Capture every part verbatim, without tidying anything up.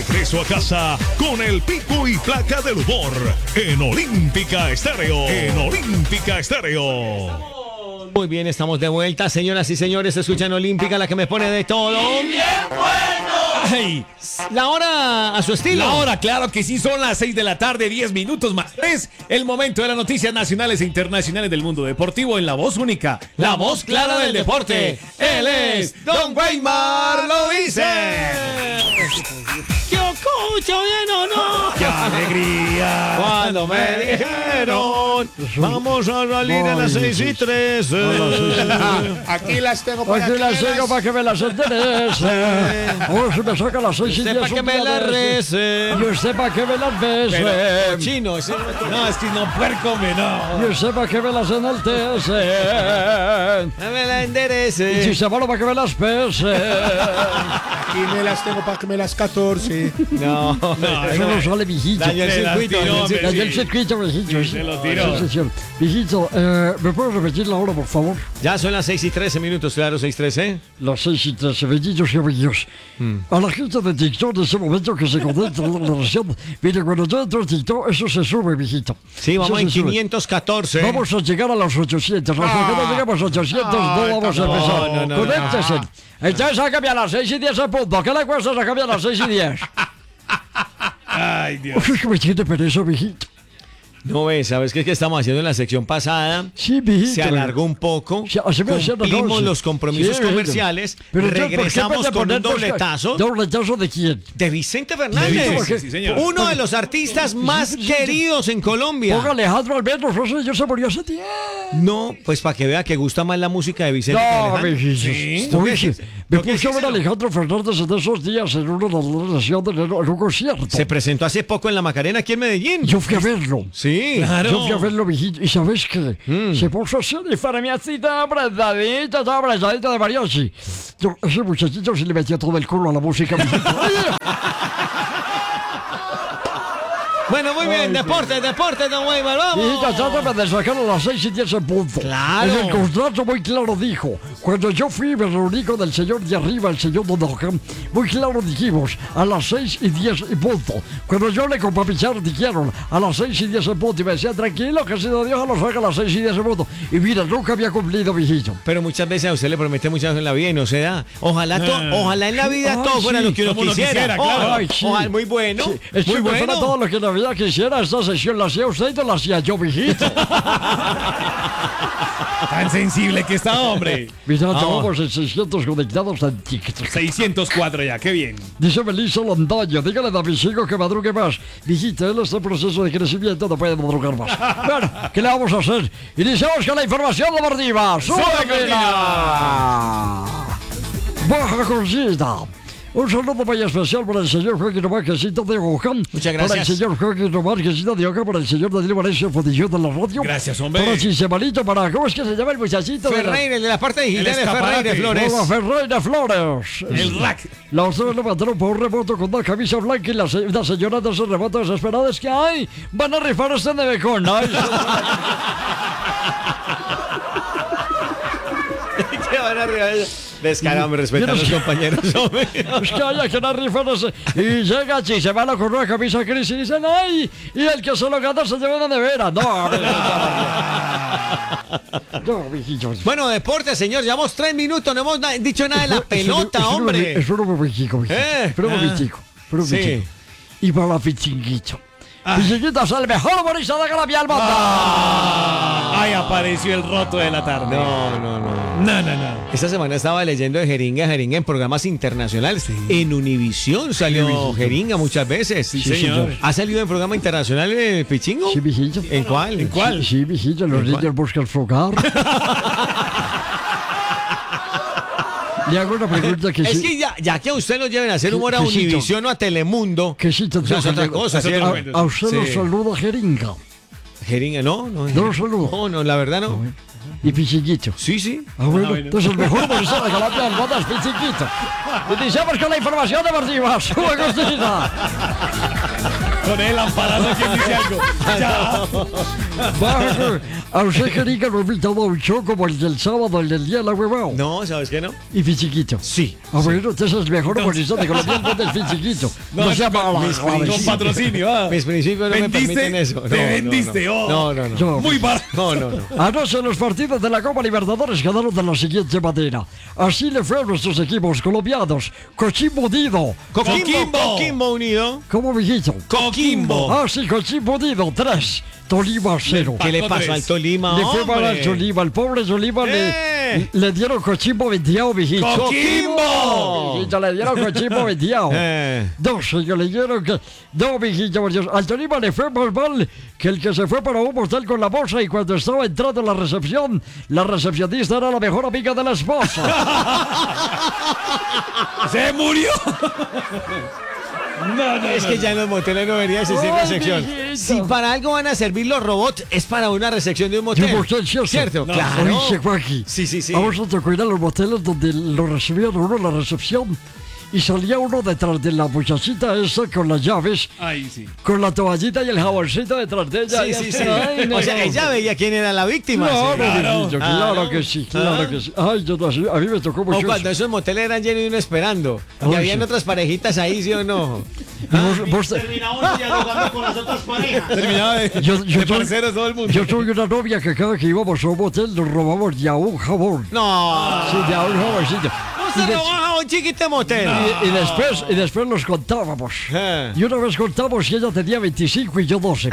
regreso a casa con el pico y placa del humor en Olímpica Estéreo. En Olímpica Estéreo. Muy bien, estamos de vuelta, señoras y señores. Escuchan Olímpica, la que me pone de todo. ¡Bien bueno! Ay, la hora a su estilo. La hora, claro que sí, son las seis de la tarde, diez minutos más tres. El momento de las noticias nacionales e internacionales del mundo deportivo en la voz única, la voz clara del deporte. Él es Don Weimar, lo dice. ¡Qué escucho bien o no! ¡Qué alegría! Cuando me dijeron, vamos a salir a las seis y trece. Aquí las tengo para Aquí las tengo para que me las enterese. Oh, se me saca las seis y diez. Para que me las rece. Y usted para que me las bese. Chino, ese No, es que no puerco me no. Y usted para que me las enaltece. me la enderece. Y si se van para que me las pese. Aquí me las tengo para que me las catorce. No, no, eso no sale, mijito. Dañó el circuito. Dañó el circuito, mijito. Se lo tiró. Mijito, eh, ¿me puedes repetir la hora, por favor? Ya son las seis y trece minutos, claro, seis y trece. Las seis y trece, benditos y bellos. Mm. A la gente de TikTok en ese momento que se conecta en la relación. Mire, cuando yo entro en TikTok, eso se sube, mijito. Sí, vamos en quinientos catorce. Vamos a llegar a los ochocientos. Hasta ah, que no lleguemos a ochocientos, ah, no vamos a empezar. No, no, no, conéctese. No. Entonces a cambiar a las seis y diez en punto. ¿Qué le cuesta a cambiar a las seis y diez? Ay, Dios. Uf, es que me tiene pereza, mijito. No ves, ¿sabes qué es que estamos haciendo en la sección pasada? Sí, mijito. Se alargó un poco. Sí, cumplimos los compromisos sí, comerciales. Pero regresamos con un dobletazo. ¿Dobletazo de quién? De Vicente Fernández. Sí, sí, señor. Uno de los artistas más queridos en Colombia. Ponga Alejandro Alberto, yo se murió hace tiempo. No, pues para que vea que gusta más la música de Vicente no, Fernández. Sí, sí. Me puse a ver a Alejandro Fernández en esos días en una relación en un concierto. Se presentó hace poco en la Macarena aquí en Medellín. Yo fui a verlo. Sí, claro. Yo fui a verlo, mijito. ¿Y sabes qué? Mm. Se puso así y para mí así toda abrazadita, toda abrazadita de mariachi. Yo, ese muchachito se le metió todo el culo a la música, mijito. Bueno, muy bien, Ay, deporte, sí. deporte, don Weimar, vamos. Y trátame de sacar a las seis y diez en punto. Claro. En el contrato muy claro dijo, cuando yo fui me reuní con el señor de arriba, el señor Donojan, muy claro dijimos, a las seis y diez en punto. Cuando yo le con Papichar dijeron, a las seis y diez en punto, y me decía, tranquilo, que si no Dios lo saca a las seis y diez en punto. Y mira, nunca había cumplido, mijito. Pero muchas veces a usted le promete muchas veces en la vida y no se da. Ojalá, to, eh. ojalá en la vida Ay, todo fuera sí. lo que uno quisiera. quisiera claro. Ay, sí. Ojalá, muy bueno, sí. Es muy que bueno. fuera todo lo que la vida quisiera, esta sesión la hacía usted y no la hacía yo, mijito. Tan sensible que está, hombre. Mira, vamos en seiscientos conectados en TikTok. seiscientos cuatro ya, qué bien. Dice Melissa Londaño, dígale a mis hijos que madrugue más. Mijito, él está en proceso de crecimiento, no puede madrugar más. Bueno, ¿qué le vamos a hacer? Iniciamos con la información deportiva. ¡Súbela! ¡Baja cosita! Un saludo muy especial para el señor Joaquín Marquesito de Wuhan. Muchas gracias. Para el señor Joaquín Marquesito de Wuhan, para el señor Daniel Valencia, Fodillón de la radio. Gracias, hombre. Para Chisemalito, para, ¿cómo es que se llama el muchachito? Ferreira, de la parte digital de Ferreira Flores. Para Ferreira Flores. El rack. La ustedes lo mandaron por un remoto con una camisa blanca y la, se la señora de esos remotos desesperados que hay. Van a rifar este de becón, ¿no? ¿Qué van a rifar? Descarado, me respetan a los compañeros. Es que haya que no rifan ese. Y llega y se van a con una camisa gris y dicen, ¡ay! Y el que se lo gana se lleva una nevera. No, a ver. No, mijillos. Bueno, deporte, señor. Llevamos tres minutos. No hemos dicho nada de la pelota, eso, eso, hombre. Eso no me chico, mijito. Eh, pero ah, mi chico. Pero sí. mi chico. Y para la pichinguito. Pichinguito es el mejor humorista de Colombia del mundo. Ah, ahí apareció el roto de la tarde. No, no, no. No, no, no. Esta semana estaba leyendo de Jeringa, Jeringa en programas internacionales. Sí. En Univisión salió sí, Jeringa muchas veces. Sí, sí señor. señor. ¿Ha salido en programa internacional el Pichingo? Sí, mijito. ¿En cuál? ¿En cuál? Sí, sí mijito. Los niños buscan su hogar. Le hago una pregunta que es sí. que ya, ya que a usted lo lleven a hacer humor a Univisión o a Telemundo, que sí, o sea, es otra cosa. ¿sí? A, a usted sí. lo saluda Jeringa. Jeringa, no, no. No lo saludo. No, no, la verdad no. no y Pichinguito. Sí, sí. Ah, bueno, ah, bueno. Entonces el mejor humorista de Colombia del mundo es Pichinguito. Iniciamos con la información deportiva. ¡Sube, Costita! Con él amparado, ¿quién dice algo? Ya. A usted, Jeringa, lo he invitado a un show como el del sábado, el del día de la huevada. No, ¿sabes qué no? Y Fichiquito. Sí. Ah, bueno, usted es el mejor humorista de Colombia del Fichiquito. No, no sea mala. Con patrocinio, ah. Mis principios no me ¿Vendiste? permiten eso. Te No, no, vendiste, no. oh. No, no, no. Yo- Muy barato. No, no, no. Anoche los partidos de la Copa Libertadores quedaron de la siguiente manera. Así le fue a nuestros equipos colombianos. Cochimbo Unido. Coquimbo, Coquimbo. Coquimbo unido. ¿Cómo mijito? Coquimbo. Ah, sí, Cochimbo Unido, tres. Tolima, cero. ¿Qué le Empató pasó tres. al Tolima, Le fue mal al hombre? Tolima. El pobre Tolima ¡Eh! le, le dieron Cochimbo vendiado, mijito. ¡Coquimbo! Mijito, le dieron Cochimbo vendiado. Eh. No, señor, le dieron que... No, mijito, por Dios. Al Tolima le fue más mal que el que se fue para un motel con la bolsa y cuando estaba entrando a la recepción, la recepcionista era la mejor amiga de la esposa. ¡Se murió! No, no, Es que ya en los moteles no debería existir Ay, recepción. mijito. Si para algo van a servir los robots, es para una recepción de un motel. De motel, ¿cierto? ¿Cierto? No. Claro. Oye, Juanji, Sí, sí, sí. a vos te tocó ir a los moteles donde lo recibían uno en la recepción y salía uno detrás de la muchachita esa con las llaves, Ay, sí. con la toallita y el jaboncito detrás de ella. Sí, sí, sí. Ay, no, O sea, no. ella veía quién era la víctima. Claro, ¿sí? Claro. mijito, Ah, claro ¿no? que sí, claro Ah. que sí. Ay, yo no sé, a mí me tocó mucho O cuando eso. esos moteles eran llenos y uno esperando. Y Ay, habían sí. otras parejitas ahí, ¿sí o no? Vos- vos te- Terminaba de, Yo- yo de soy- parceros todo el mundo. Yo tuve una novia que cada que íbamos a un motel nos robamos ya un jabón. No. Sí, ya un jaboncito. No Y se des- robaba un chiquito motel. Y, y después, y después nos contábamos. Eh. Y una vez contamos que ella tenía veinticinco y yo doce.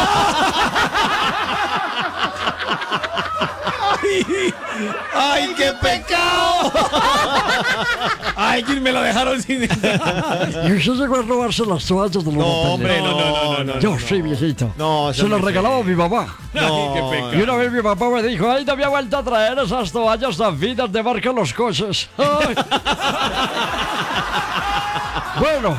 ¡Ay, qué pecado! ¡Ay, que me lo dejaron sin... Y usted llegó a robarse las toallas de los No, moteles. hombre, no, no, no, no. Yo sí, viejito. No, se las regalaba a mi mamá. No. Ay, qué pecado. Y una vez mi papá me dijo, ay, no me ha vuelto a traer esas toallas tan finas de marca Los Coches. Ay. Bueno,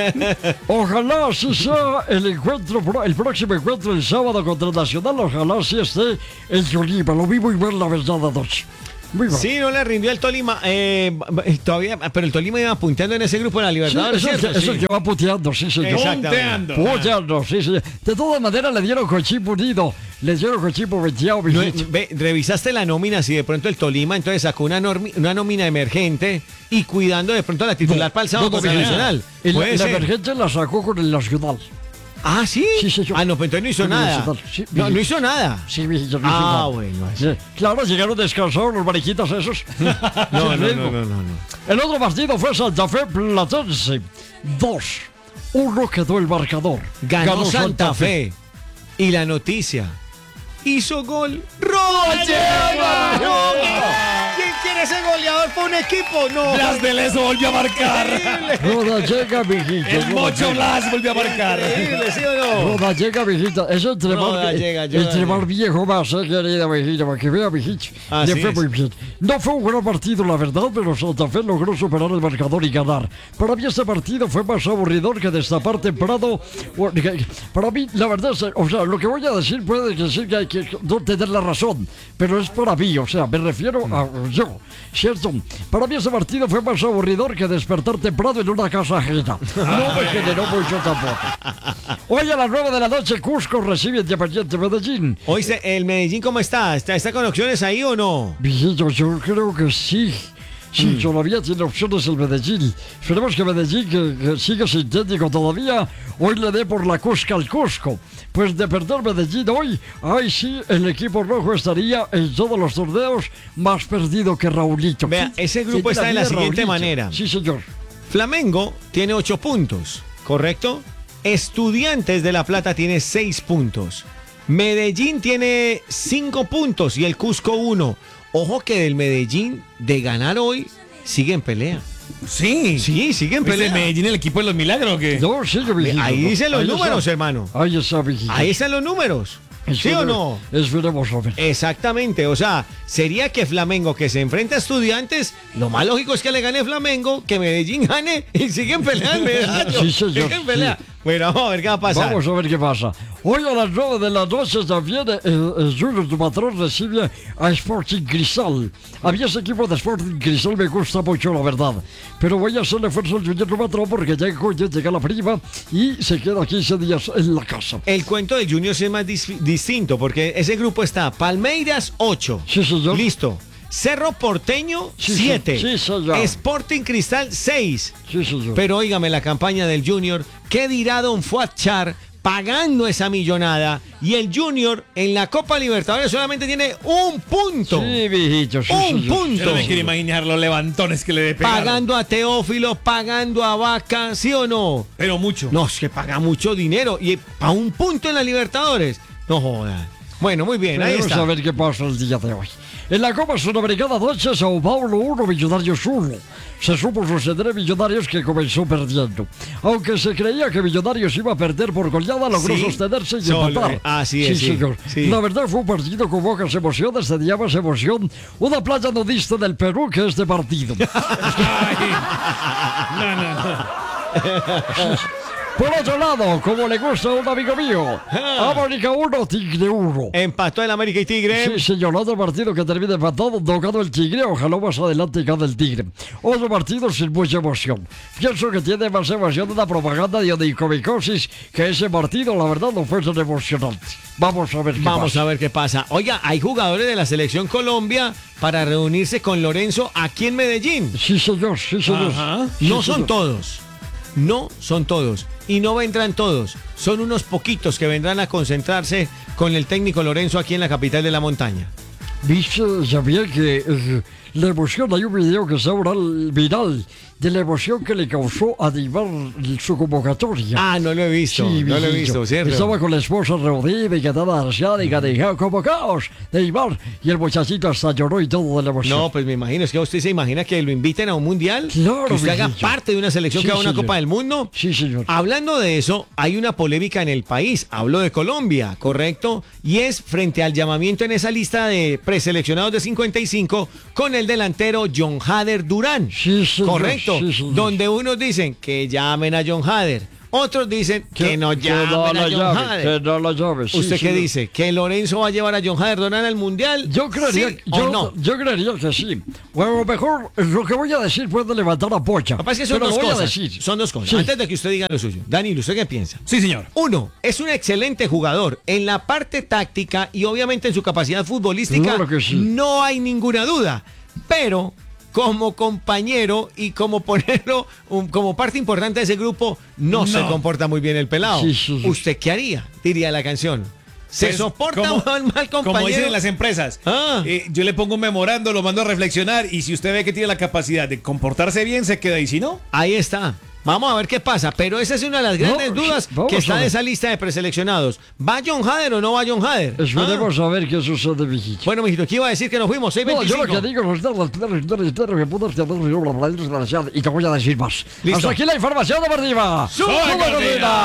ojalá así sea el encuentro, pro- el próximo encuentro el sábado contra el Nacional, ojalá así esté el Tolima. Lo vi muy bien la verdad anoche. Muy bien. Sí, no le rindió el Tolima. Eh, todavía, pero el Tolima iba apuntando en ese grupo de la Sí, Libertadores, es, el que, ¿cierto? es el Sí. que va puteando, sí, señor. Exacto. Punteando. Puteando, sí, sí. De todas maneras le dieron Cochimbo unido, le dieron Cochimbo venteado, No, mijito. ve, revisaste la nómina, si de pronto el Tolima entonces sacó una, normi- una nómina emergente y cuidando de pronto a la titular para el sábado No, no, contra el mira, Nacional. Y la, Puede y la ser. emergente la sacó con el Nacional. Ah, ¿sí? Sí, sí, yo- Ah, no, pues entonces no hizo Con el nada. Nacional, sí, no, mi- no hizo nada. Sí, mijito, no Ah, hizo nada. bueno, así. Sí, claro, llegaron descansados los mariquitas esos. No, Sí, no, no, ritmo. no, no, no. El otro partido fue Santa Fe Platense. Dos. Uno quedó el marcador. Ganó, Santa Fe. Y la noticia. Hizo gol Roger. No, ¿quién quiere ser goleador por un equipo? No. Blas de Leso volvió a marcar. Roda llega, mijito. El Roda Mocho llega. Blas volvió a marcar. Increíble, ¿sí o no? Roda llega, mijita. Es entre Roda más, llega, entre Roda más llega. viejo más, eh, querida mijita, para que vea, mijito. Así Le fue es. muy bien. No fue un gran partido, la verdad, pero Santa Fe logró superar el marcador y ganar. Para mí este partido fue más aburridor que destapar temprano. O- que- Para mí, la verdad, es, o sea, lo que voy a decir puede que decir que hay que no tener la razón, pero es para mí, o sea, me refiero a yo, ¿cierto? Para mí ese partido fue más aburridor que despertar temprano en una casa ajena. No me generó mucho tampoco. Hoy a las nueve de la noche, Cusco recibe Independiente Medellín. Oíste, ¿el Medellín cómo está? ¿Está, está con opciones ahí o no? Viejito, yo creo que sí. Sí, Mm. todavía tiene opciones el Medellín. Esperemos que Medellín, que, que sigue sin técnico todavía, hoy le dé por la Cusca al Cusco. Pues de perder Medellín hoy, ahí sí, el equipo rojo estaría en todos los torneos más perdido que Raulito. Vea, ¿Quién- ese grupo quién está de la vida siguiente Raulito? manera. Sí, señor. Flamengo tiene ocho puntos, ¿correcto? Estudiantes de La Plata tiene seis puntos. Medellín tiene cinco puntos y el Cusco uno. Ojo que del Medellín, de ganar hoy, sigue en pelea. Sí. Sí, sigue en ¿Es el pelea. Medellín el equipo de los milagros o qué? No, sigue, viejito. Ahí ¿no? dicen los Ahí está. números, hermano. Ahí está, viejito. Ahí están los números. ¿Sí o no? Esperemos a ver. Exactamente, o sea, sería que Flamengo que se enfrenta a Estudiantes, lo más lógico es que le gane Flamengo, que Medellín gane y siguen peleando. Sí, señor, Siguen pelea. sí. Bueno, vamos a ver qué va a pasar. Vamos a ver qué pasa. Hoy a las nueve de la noche también el, el Junior de Matrón recibe a Sporting Cristal. A mí ese equipo de Sporting Cristal me gusta mucho, la verdad. Pero voy a hacerle fuerza al Junior de Matrón porque ya coño, llega la prima y se queda quince días en la casa. El cuento del Junior sí es más dis- distinto porque ese grupo está Palmeiras ocho. Sí, señor. Listo. Cerro Porteño Sí, siete. sí, señor. Sporting Cristal seis. Sí, señor. Pero óigame la campaña del Junior. ¿Qué dirá Don Fuad Char pagando esa millonada? Y el Junior en la Copa Libertadores solamente tiene un punto. Sí, viejito, sí, un señor. Yo punto. no me quiero imaginar los levantones que le dé pegar. Pagando a Teófilo, pagando a Vaca, ¿sí o no? Pero mucho. No, es que paga mucho dinero. Y a un punto en la Libertadores. No joda. Bueno, muy bien, ahí Vamos está. a ver qué pasa el día de hoy. En la Copa Sudamericana noche, Sao Paulo uno, Millonarios uno. Se supo suceder Millonarios que comenzó perdiendo. Aunque se creía que Millonarios iba a perder por goleada, logró Sí, sostenerse y solo- empatar. así es, Sí, sí, señor. sí. La verdad fue un partido con pocas emociones, tenía más emoción una playa nudista del Perú que este partido. Ay. No, no, no. Por otro lado, como le gusta a un amigo mío, América uno, Tigre uno. Empató el América y Tigre. Sí, señor, otro partido que termina empatado, no ganó el Tigre, ojalá más adelante gane el Tigre. Otro partido sin mucha emoción. Pienso que tiene más emoción una propaganda de onicomicosis que ese partido, la verdad, no fue tan emocionante. Vamos a ver qué Vamos pasa. a ver qué pasa. Oiga, hay jugadores de la selección Colombia para reunirse con Lorenzo aquí en Medellín. Sí, señor, sí, señor. Ajá. Sí, No son señor. todos. No son todos. Y no vendrán todos. Son unos poquitos que vendrán a concentrarse con el técnico Lorenzo aquí en la capital de la montaña. Viste, sabía que eh, la emoción, hay un video que está ahora viral de la emoción que le causó a Neymar su convocatoria. Ah, no lo he visto. Sí, no lo he viejito. visto, ¿cierto? Estaba con la esposa reunida y que estaba ansiada y que dijeron convocados Neymar y el muchachito hasta lloró y todo de la emoción. No, pues me imagino, es que usted se imagina que lo inviten a un mundial, Claro, que usted haga mijillo. parte de una selección Sí, que va a una señor. Copa del Mundo. Sí, señor. Hablando de eso, hay una polémica en el país. Hablo de Colombia, ¿correcto? Y es frente al llamamiento en esa lista de preseleccionados de cincuenta y cinco con el delantero John Hader Durán. Sí, señor. Correcto. Sí, señor. Donde unos dicen que llamen a John Hader. Otros dicen que, no llamen no a la John llave, Hader. que no la llave. Sí, ¿Usted qué señor. dice? ¿Que Lorenzo va a llevar a John Hader Durán al Mundial? Yo creería, ¿Sí o yo, no? yo creería que sí. O a lo mejor lo que voy a decir puede levantar a pocha. Lo que pasa es que son pero dos lo voy a cosas. decir. Son dos cosas. Sí. Antes de que usted diga lo suyo. Dani, ¿usted qué piensa? Sí, señor. Uno, es un excelente jugador en la parte táctica y obviamente en su capacidad futbolística. Claro que sí. No hay ninguna duda. Pero como compañero y como ponerlo um, como parte importante de ese grupo, no, se No. comporta muy bien el pelado. Sí, sí, sí. ¿Usted qué haría? Diría la canción. ¿Se Pues, soporta como- mal, mal compañero? Como dicen en las empresas, Ah. eh, yo le pongo un memorando, lo mando a reflexionar y si usted ve que tiene la capacidad de comportarse bien, se queda y si no, Ahí está. Vamos a ver qué pasa, pero esa es una de las grandes No, dudas vamos que está a de ver. esa lista de preseleccionados. ¿Va John Hader o no va John Hader? Esperemos Ah. a ver qué sucede, mijito. Bueno, mijito, ¿qué iba a decir que nos fuimos? seis No, yo veinticinco. lo que digo es que puedo y te voy a decir más. Listo. Hasta aquí la información deportiva. Soy ¡Sube, Cardina! Cardina!